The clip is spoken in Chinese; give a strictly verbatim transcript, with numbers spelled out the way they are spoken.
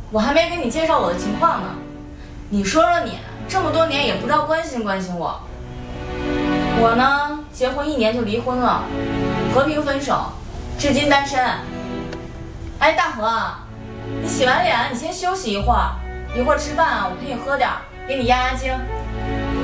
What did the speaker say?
我还没给你介绍我的情况呢。你说说你，这么多年也不知道关心关心我。我呢，结婚一年就离婚了，和平分手，至今单身。哎，大河，你洗完脸，你先休息一会儿，一会儿吃饭啊，我陪你喝点，给你压压惊。